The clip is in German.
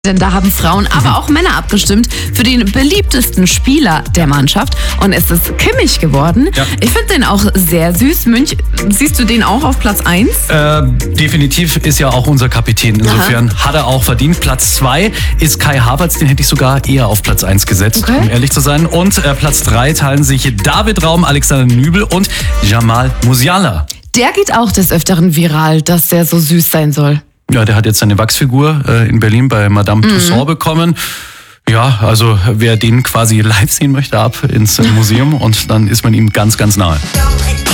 Denn da haben Frauen, aber auch Männer abgestimmt für den beliebtesten Spieler der Mannschaft. Und es ist Kimmich geworden. Ja. Ich finde den auch sehr süß. Münch, siehst du den auch auf Platz 1? Definitiv ist ja auch unser Kapitän. Insofern hat er auch verdient. Platz 2 ist Kai Havertz. Den hätte ich sogar eher auf Platz 1 gesetzt, um ehrlich zu sein. Und Platz 3 teilen sich David Raum, Alexander Nübel und Jamal Musiala. Der geht auch des Öfteren viral, dass der so süß sein soll. Ja, der hat jetzt seine Wachsfigur in Berlin bei Madame Tussauds bekommen. Ja, also wer den quasi live sehen möchte, ab ins Museum und dann ist man ihm ganz, ganz nahe.